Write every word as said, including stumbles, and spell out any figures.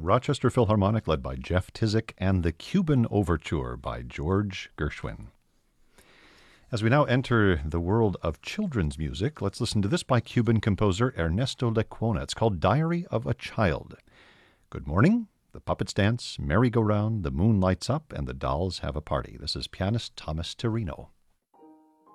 Rochester Philharmonic led by Jeff Tizik and the Cuban Overture by George Gershwin. As we now enter the world of children's music, let's listen to this by Cuban composer Ernesto Lecuona. It's called Diary of a Child. Good morning, the puppets dance, merry-go-round, the moon lights up, and the dolls have a party. This is pianist Thomas Tirino.